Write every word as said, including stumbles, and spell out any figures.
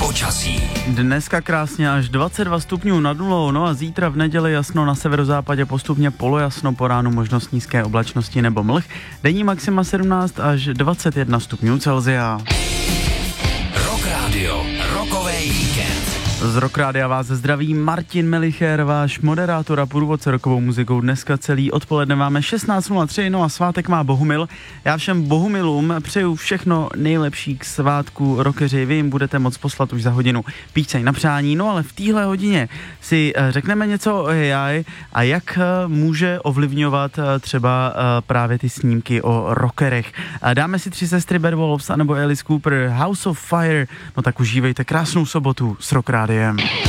Počasí. Dneska krásně až dvacet dva stupňů nad nulou, no a zítra v neděli jasno na severozápadě, postupně polojasno, po ránu možnost nízké oblačnosti nebo mlh. Denní maxima sedmnáct až dvacet jedna stupňů Celsia. Rock Radio, rokovej víkend. Z Rock Rádia vás zdraví Martin Melicher, váš moderátor a průvodce rokovou muzikou. Dneska celý odpoledne máme šestnáct nula tři, no a svátek má Bohumil. Já všem Bohumilům přeju všechno nejlepší k svátku rockeři. Vy jim budete moc poslat už za hodinu píseň na přání, no ale v téhle hodině si řekneme něco o A I a jak může ovlivňovat třeba právě ty snímky o rockerech. Dáme si tři sestry Bad Wolves anebo Alice Cooper, House of Fire, no tak užívejte krásnou sobotu s Rock Rádiem.